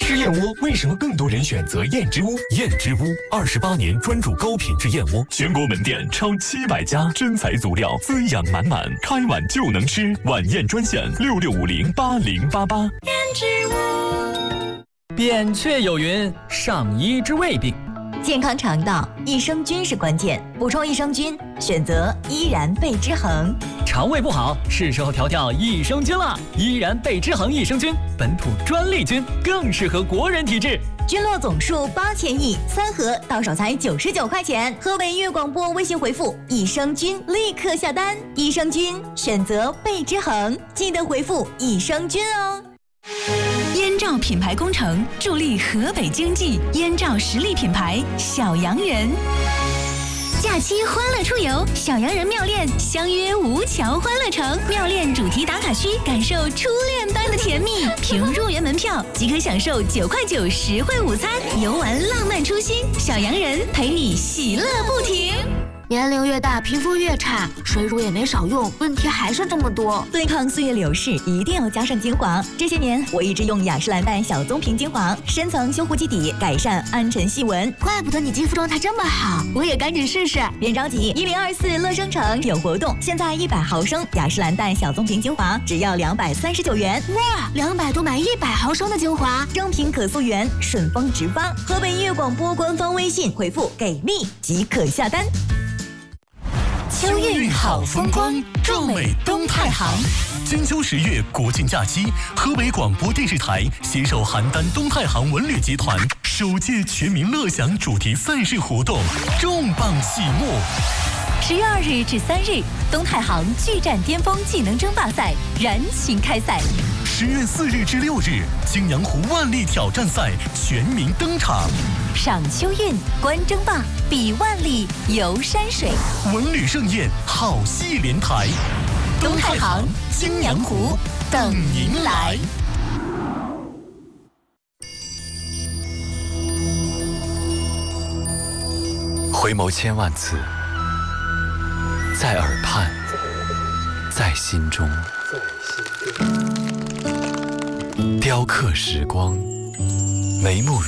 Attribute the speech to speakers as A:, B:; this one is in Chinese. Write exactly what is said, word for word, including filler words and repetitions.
A: 吃燕窝为什么更多人选择燕之屋？燕之屋二十八年专注高品质燕窝，全国门店超七百家，真材足料，滋养满满，开碗就能吃。晚宴专线六六五零八零八八。
B: 燕之屋。
C: 扁鹊有云：上医之未病。
D: 健康肠道，益生菌是关键。补充益生菌，选择依然贝之恒。
C: 肠胃不好，是时候调调益生菌了。依然贝之恒益生菌，本土专利菌，更适合国人体质。
D: 菌落总数八千亿，三盒到手才九十九块钱。河北粤广播微信回复益生菌，立刻下单。益生菌选择贝之恒，记得回复益生菌哦。
B: 燕赵品牌工程助力河北经济，燕赵实力品牌小洋人。假期欢乐出游，小洋人妙恋相约吴桥欢乐城，妙恋主题打卡区，感受初恋般的甜蜜。凭入园门票即可享受九块九实惠午餐，游玩浪漫初心，小洋人陪你喜乐不停。
E: 年龄越大，皮肤越差，水乳也没少用，问题还是这么多。
D: 对抗岁月流逝，一定要加上精华。这些年，我一直用雅诗兰黛小棕瓶精华，深层修护基底，改善暗沉细纹。
E: 怪不得你肌肤状态这么好，我也赶紧试试。
D: 别着急，一零二四乐生城有活动，现在一百毫升雅诗兰黛小棕瓶精华只要两百三十九元。
E: 哇，两百多买一百毫升的精华，
D: 正品可溯源，顺丰直发。河北粤广播官方微信回复给力即可下单。
B: 秋韵好风光，壮美东太行。
F: 金秋十月国庆假期，河北广播电视台携手邯郸东太行文旅集团首届全民乐享主题赛事活动重磅启幕。
B: 十月二日至三日，东太行巨战巅峰技能争霸赛燃情开赛。
F: 十月四日至六日，青阳湖万历挑战赛全民登场。
B: 赏秋韵，观争霸，比万历，游山水，
F: 文旅盛宴，好戏连台。
B: 东太行、青阳湖等您来。
A: 回眸千万次，在耳畔，在心中，雕刻时光，眉目